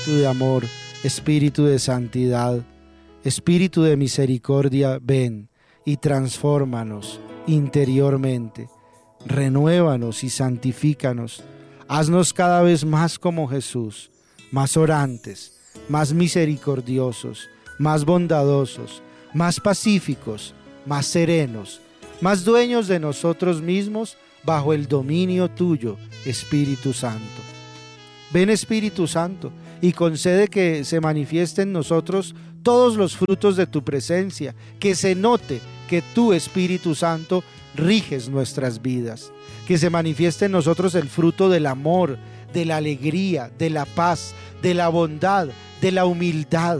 Espíritu de amor, Espíritu de santidad, Espíritu de misericordia, ven y transfórmanos interiormente. Renuévanos y santifícanos. Haznos cada vez más como Jesús, más orantes, más misericordiosos, más bondadosos, más pacíficos, más serenos, más dueños de nosotros mismos bajo el dominio tuyo, Espíritu Santo. Ven, Espíritu Santo, y concede que se manifieste en nosotros todos los frutos de tu presencia, que se note que tú, Espíritu Santo, riges nuestras vidas, que se manifieste en nosotros el fruto del amor, de la alegría, de la paz, de la bondad, de la humildad,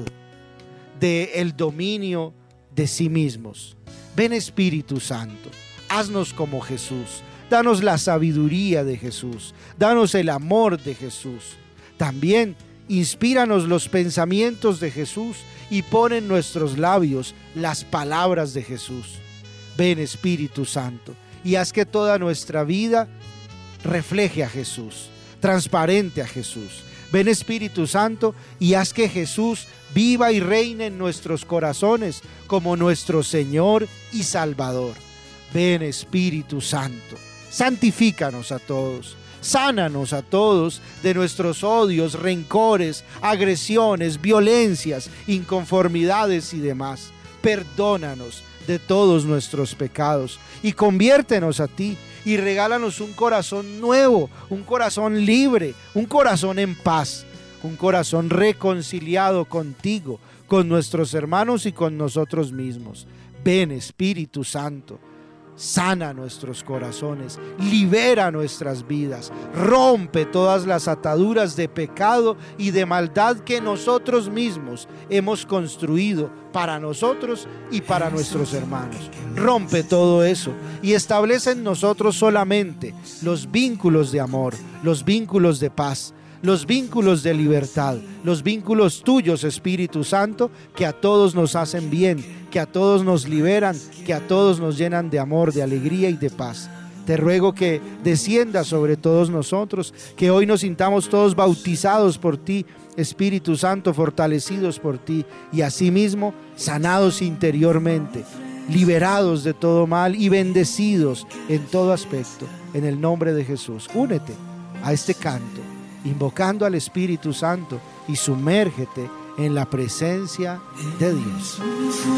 del dominio de sí mismos. Ven, Espíritu Santo, haznos como Jesús, danos la sabiduría de Jesús, danos el amor de Jesús. También inspíranos los pensamientos de Jesús y pon en nuestros labios las palabras de Jesús. Ven, Espíritu Santo, y haz que toda nuestra vida refleje a Jesús, transparente a Jesús. Ven, Espíritu Santo, y haz que Jesús viva y reine en nuestros corazones como nuestro Señor y Salvador. Ven, Espíritu Santo, santifícanos a todos, sánanos a todos de nuestros odios, rencores, agresiones, violencias, inconformidades y demás. Perdónanos de todos nuestros pecados y conviértenos a ti y regálanos un corazón nuevo, un corazón libre, un corazón en paz, un corazón reconciliado contigo, con nuestros hermanos y con nosotros mismos. Ven, Espíritu Santo, sana nuestros corazones, libera nuestras vidas, rompe todas las ataduras de pecado y de maldad que nosotros mismos hemos construido para nosotros y para nuestros hermanos. Rompe todo eso y establece en nosotros solamente los vínculos de amor, los vínculos de paz, los vínculos de libertad, los vínculos tuyos, Espíritu Santo, que a todos nos hacen bien, que a todos nos liberan, que a todos nos llenan de amor, de alegría y de paz. Te ruego que descienda sobre todos nosotros, que hoy nos sintamos todos bautizados por ti, Espíritu Santo, fortalecidos por ti y asimismo sanados interiormente, liberados de todo mal y bendecidos en todo aspecto. En el nombre de Jesús, únete a este canto, invocando al Espíritu Santo y sumérgete en la presencia de Dios.